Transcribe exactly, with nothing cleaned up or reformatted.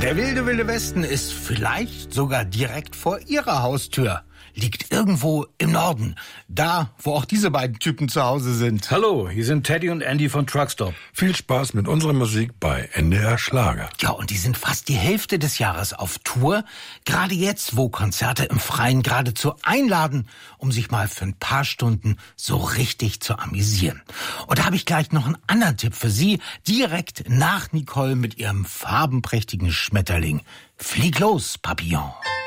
Der wilde, wilde Westen ist vielleicht sogar direkt vor Ihrer Haustür. Liegt irgendwo im Norden. Da, wo auch diese beiden Typen zu Hause sind. Hallo, hier sind Teddy und Andy von Truckstop. Viel Spaß mit unserer Musik bei N D R Schlager. Ja, und die sind fast die Hälfte des Jahres auf Tour. Gerade jetzt, wo Konzerte im Freien geradezu einladen, um sich mal für ein paar Stunden so richtig zu amüsieren. Und da habe ich gleich noch einen anderen Tipp für Sie. Direkt nach Nicole mit ihrem farbenprächtigen Schmetterling. Flieg los, Papillon.